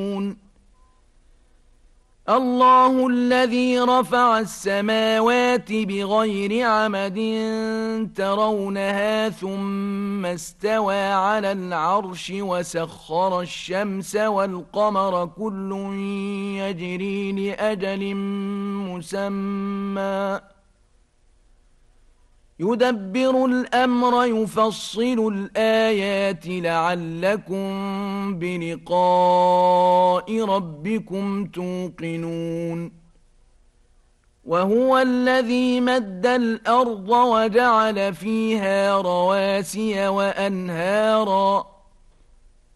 الله الذي رفع السماوات بغير عمد ترونها ثم استوى على العرش وسخر الشمس والقمر كل يجري لأجل مسمى يدبر الأمر يفصل الآيات لعلكم بلقاء ربكم توقنون وهو الذي مد الأرض وجعل فيها رواسي وأنهارا